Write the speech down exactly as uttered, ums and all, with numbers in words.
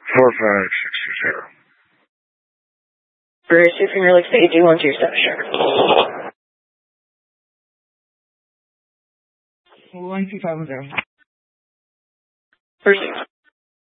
four five six two zero. Bruce, you can really say do one two seven, sure. one two five one zero. Bruce.